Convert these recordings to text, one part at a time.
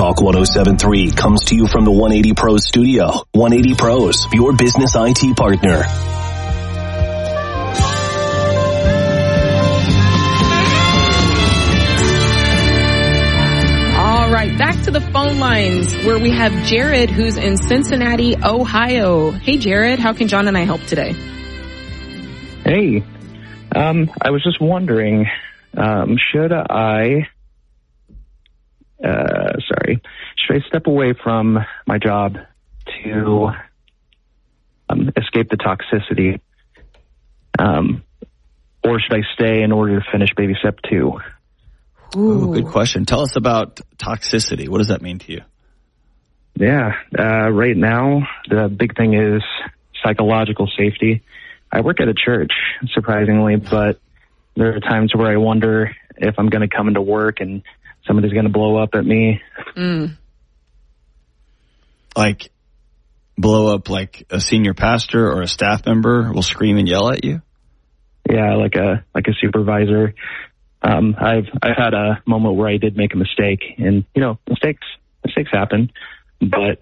Talk 107.3 comes to you from the 180 Pros studio. 180 Pros, your business IT partner. All right, back to the phone lines where we have Jared, who's in Cincinnati, Ohio. Hey, Jared, how can John and I help today? Hey, I was just wondering, should I step away from my job to escape the toxicity, or should I stay in order to finish baby step 2? Ooh, good question. Tell us about toxicity. What does that mean to you? Yeah, right now, the big thing is psychological safety. I work at a church, surprisingly, but there are times where I wonder if I'm going to come into work and somebody's going to blow up at me. Like, blow up like a senior pastor or a staff member will scream and yell at you? Yeah, like a supervisor. I've had a moment where I did make a mistake, and mistakes happen, but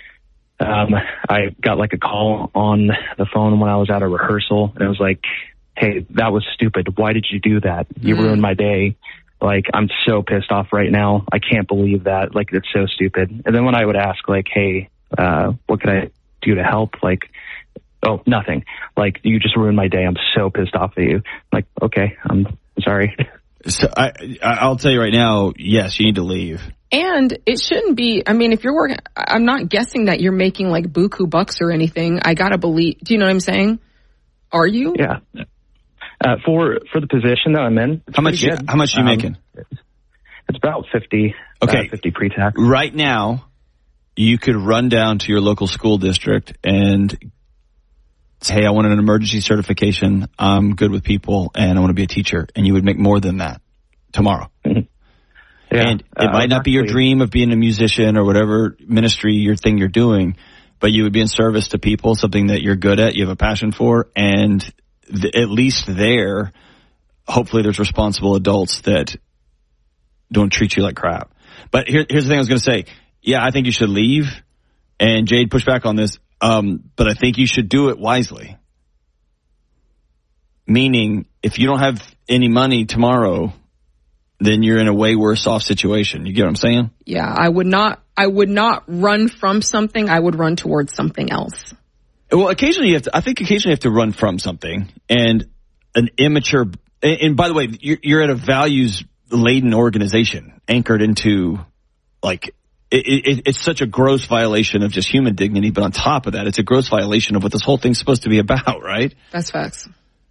I got like a call on the phone when I was at a rehearsal, and it was like, hey, that was stupid. Why did you do that? You ruined my day. Like, I'm so pissed off right now. I can't believe that. Like, it's so stupid. And then when I would ask, like, hey, what can I do to help? Like, oh, nothing. Like, you just ruined my day. I'm so pissed off at you. Like, okay, I'm sorry. So I'll tell you right now, yes, you need to leave. And it shouldn't be, I mean, if you're working, I'm not guessing that you're making like buku bucks or anything. I gotta believe, do you know what I'm saying? Are you? Yeah. For the position that I'm in, how much are you making? It's about 50. Okay. 50 pre-tax. Right now, you could run down to your local school district and say, hey, I want an emergency certification. I'm good with people and I want to be a teacher. And you would make more than that tomorrow. Mm-hmm. Yeah. And it might not be your dream of being a musician or whatever ministry, your thing you're doing, but you would be in service to people, something that you're good at, you have a passion for, and at least there, hopefully there's responsible adults that don't treat you like crap. But here's the thing I was going to say. Yeah, I think you should leave. And Jade pushed back on this. But I think you should do it wisely. Meaning, if you don't have any money tomorrow, then you're in a way worse off situation. You get what I'm saying? Yeah, I would not run from something. I would run towards something else. Well, occasionally you have to run from something, and an immature, and by the way, you're at a values-laden organization anchored into, like, it's such a gross violation of just human dignity, but on top of that, it's a gross violation of what this whole thing's supposed to be about, right? That's facts.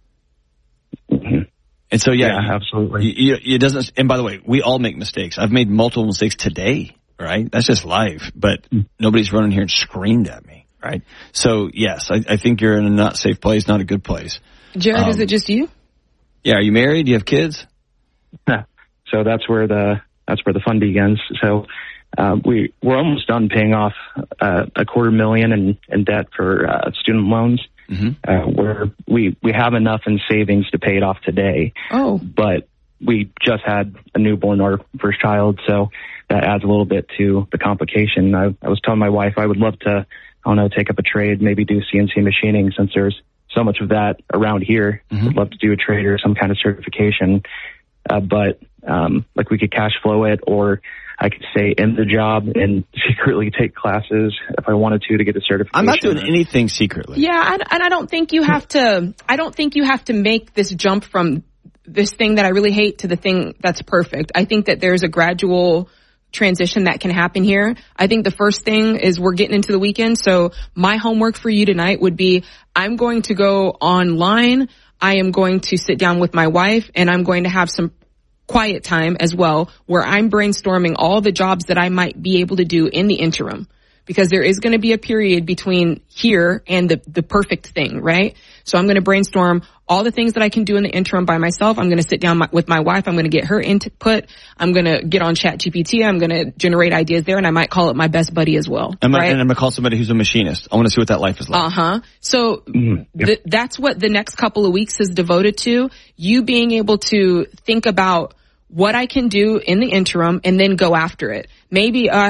Mm-hmm. And so, yeah, absolutely. It doesn't, and by the way, we all make mistakes. I've made multiple mistakes today, right? That's just life, but nobody's running here and screamed at me. Right. So, yes, I think you're in a not safe place, not a good place. Jared, is it just you? Yeah. Are you married? Do you have kids? Yeah. So that's where the fun begins. So we're almost done paying off $250,000 in debt for student loans, where we have enough in savings to pay it off today. Oh. But we just had a newborn, our first child, so that adds a little bit to the complication. I was telling my wife I would love to, take up a trade, maybe do CNC machining, since there's so much of that around here. I'd love to do a trade or some kind of certification. But we could cash flow it, or I could stay in the job and secretly take classes if I wanted to get a certification. I'm not doing anything secretly. Yeah, and I don't think you have to. I don't think you have to make this jump from this thing that I really hate to the thing that's perfect. I think that there's a gradual transition that can happen here. I think the first thing is we're getting into the weekend. So my homework for you tonight would be, I'm going to go online. I am going to sit down with my wife, and I'm going to have some quiet time as well, where I'm brainstorming all the jobs that I might be able to do in the interim, because there is going to be a period between here and the perfect thing, right? So I'm going to brainstorm all the things that I can do in the interim by myself. I'm going to sit down with my wife. I'm going to get her input. I'm going to get on ChatGPT. I'm going to generate ideas there, and I might call it my best buddy as well. And I'm going to call somebody who's a machinist. I want to see what that life is like. So that's what the next couple of weeks is devoted to. You being able to think about what I can do in the interim and then go after it. Maybe